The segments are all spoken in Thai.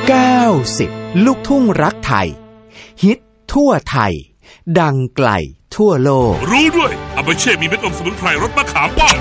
90 ลูกทุ่งรักไทยฮิตทั่วไทยดังไกลทั่วโลกรู้ด้วยอาเบเช่มีเม็ดอมสมุนไพรรสมะขามป้อม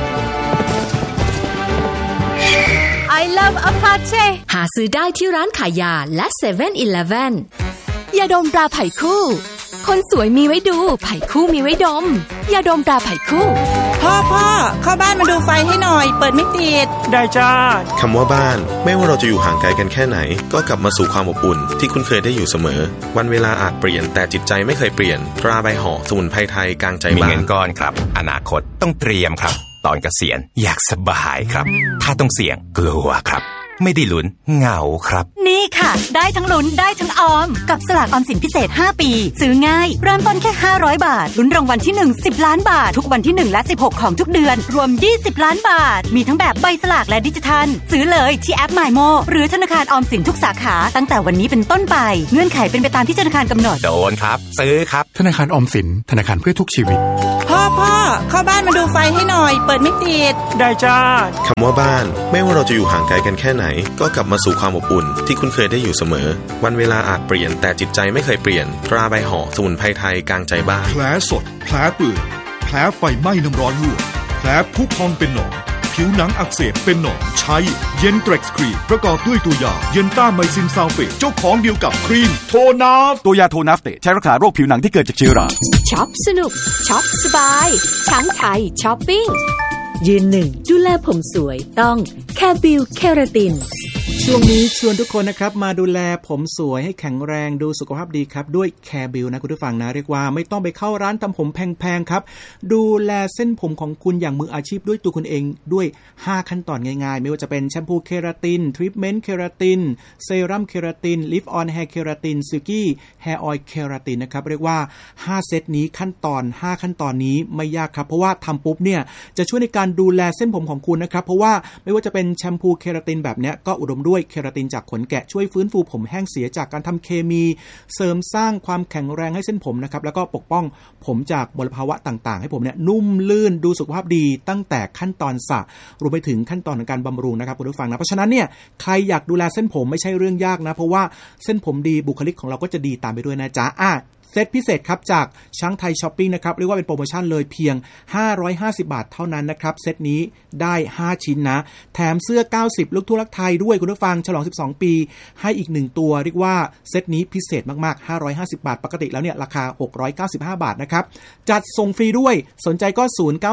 I love Apache หาซื้อได้ที่ร้านขายยาและ 7-Eleven ยาดมตราไผ่คู่คนสวยมีไว้ดูไผ่คู่มีไว้ดมยาดมตราไผ่คู่พ่อเข้าบ้านมาดูไฟให้หน่อยเปิดไม่ติดได้จ้าคำว่าบ้านไม่ว่าเราจะอยู่ห่างไกลกันแค่ไหนก็กลับมาสู่ความอบอุ่นที่คุ้นเคยได้อยู่เสมอวันเวลาอาจเปลี่ยนแต่จิตใจไม่เคยเปลี่ยนตราใบห่อสมุนไพรไทยกลางใจบ้านมีเงินก้อนครับอนาคตต้องเตรียมครับตอนเกษียณอยากสบายครับถ้าต้องเสี่ยงกลัวครับไม่ได้ลุ้นเหงาครับนี่ค่ะได้ทั้งลุ้นได้ทั้งออมกับสลากออมสินพิเศษ5ปีซื้อง่ายเริ่มต้นแค่500บาทลุ้นรางวัลที่1 10ล้านบาททุกวันที่1และ16ของทุกเดือนรวม20ล้านบาทมีทั้งแบบใบสลากและดิจิทัลซื้อเลยที่แอป MyMo หรือธนาคารออมสินทุกสาขาตั้งแต่วันนี้เป็นต้นไปเงื่อนไขเป็นไปตามที่ธนาคารกำหนดโดนครับซื้อครับธนาคารออมสินธนาคารเพื่อทุกชีวิตพ่อเข้าบ้านมาดูไฟให้หน่อยเปิดไม่ติดได้จ้าคำว่าบ้านไม่ว่าเราจะอยู่ห่างไกลกันแค่ไหนก็กลับมาสู่ความอบอุ่นที่คุ้นเคยได้อยู่เสมอวันเวลาอาจเปลี่ยนแต่จิตใจไม่เคยเปลี่ยนตราใบห่อสมุนไพรไทยกลางใจบ้านแผลสดแผลเปื่อยแผลไฟไหม้น้ำร้อนลวกแผลพุพองเป็นหนองผิวหนังอักเสบเป็นหนองใช้เย็นเทร็กซ์ครีมประกอบด้วยตัวยาเย็นต้าไมซินซัลเฟตเจ้าของเดียวกับครีมโทนาฟตัวยาโทนาฟเตใช้รักษาโรคผิวหนังที่เกิดจากเชื้อราช็อปสนุกช็อปสบายช้างไทยช้อปปิ้งยืนหนึ่งดูแลผมสวยต้องแคบิลเคราตินช่วงนี้ชวนทุกคนนะครับมาดูแลผมสวยให้แข็งแรงดูสุขภาพดีครับด้วยแคบิลนะคุณผู้ฟังนะเรียกว่าไม่ต้องไปเข้าร้านทำผมแพงๆครับดูแลเส้นผมของคุณอย่างมืออาชีพด้วยตัวคุณเองด้วย5ขั้นตอนง่ายๆไม่ว่าจะเป็นแชมพูเคราตินทรีทเมนต์เคราตินเซรั่มเคราตินลิฟต์ออนแฮร์เคราตินซิลกี้แฮร์ออยล์เคราตินนะครับเรียกว่า5เซตนี้ขั้นตอน5ขั้นตอนนี้ไม่ยากครับเพราะว่าทำปุ๊บเนี่ยจะช่วยในการดูแลเส้นผมของคุณนะครับเพราะว่าไม่ว่าจะเป็นแชมพูเคราตินแบบเนี้ยก็อุดมด้วยเคราตินจากขนแกะช่วยฟื้นฟูผมแห้งเสียจากการทำเคมีเสริมสร้างความแข็งแรงให้เส้นผมนะครับแล้วก็ปกป้องผมจากมลภาวะต่างๆให้ผมเนี่ยนุ่มลื่นดูสุขภาพดีตั้งแต่ขั้นตอนสระรวมไปถึงขั้นตอนของการบำรุงนะครับคุณผู้ฟังนะเพราะฉะนั้นเนี่ยใครอยากดูแลเส้นผมไม่ใช่เรื่องยากนะเพราะว่าเส้นผมดีบุคลิกของเราก็จะดีตามไปด้วยนะจ๊ะเซตพิเศษครับจากช้างไทยช้อปปิ้งนะครับเรียกว่าเป็นโปรโมชั่นเลยเพียง550บาทเท่านั้นนะครับเซตนี้ได้5ชิ้นนะแถมเสื้อ90ลูกทุ่งรักไทยด้วยคุณผู้ฟังฉลอง12ปีให้อีก1ตัวเรียกว่าเซตนี้พิเศษมากๆ550บาทปกติแล้วเนี่ยราคา695บาทนะครับจัดส่งฟรีด้วยสนใจก็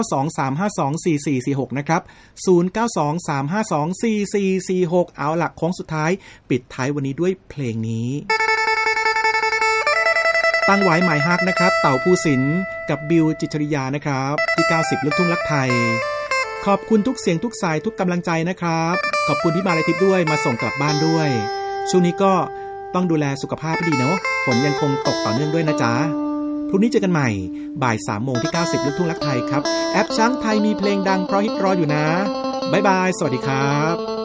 0923524446นะครับ0923524446เอาล่ะโค้งสุดท้ายปิดท้ายวันนี้ด้วยเพลงนี้ตั้งไว้หมายฮักนะครับเต่าภูสินทร์กับบิวจิตรริยานะครับที่90ลูกทุ่งรักไทยขอบคุณทุกเสียงทุกสายทุกกำลังใจนะครับขอบคุณที่มาไลฟ์ทิปด้วยมาส่งกลับบ้านด้วยช่วงนี้ก็ต้องดูแลสุขภาพให้ดีเนาะฝนยังคงตกต่อเนื่องด้วยนะจ๊ะพรุ่งนี้เจอกันใหม่บ่าย 3 โมงที่90ลูกทุ่งรักไทยครับแอปช้างไทยมีเพลงดังเพราะฮิตรออยู่นะบ๊ายบายสวัสดีครับ